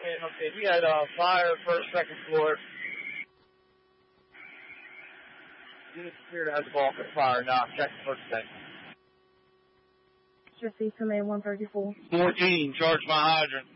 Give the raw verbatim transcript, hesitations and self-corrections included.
Okay, we had uh, fire first, second floor. Unit cleared as bulk of fire. Now check first tank. Receive command one thirty-four. fourteen, charge my hydrant.